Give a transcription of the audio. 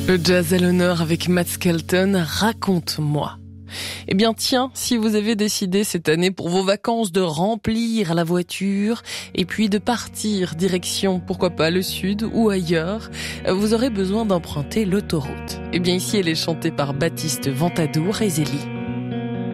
Le jazz à l'honneur avec Matt Skelton, raconte-moi. Eh bien tiens, si vous avez décidé cette année pour vos vacances de remplir la voiture et puis de partir direction, pourquoi pas le sud ou ailleurs, vous aurez besoin d'emprunter l'autoroute. Eh bien ici elle est chantée par Baptiste Ventadour et Zélie.